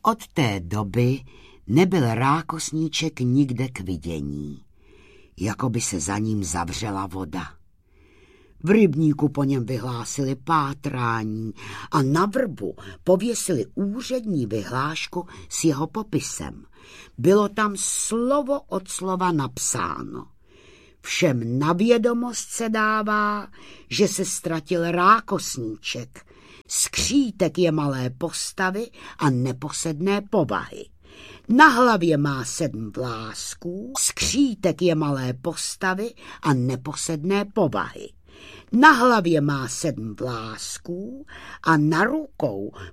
Od té doby nebyl rákosníček nikde k vidění, jako by se za ním zavřela voda. V rybníku po něm vyhlásili pátrání a na vrbu pověsili úřední vyhlášku s jeho popisem. Bylo tam slovo od slova napsáno. Všem na vědomost se dává, že se ztratil rákosníček. Skřítek je malé postavy a neposedné povahy. Na hlavě má 7 vlásků, skřítek je malé postavy a neposedné povahy. Na hlavě má 7 vlásků a na rukou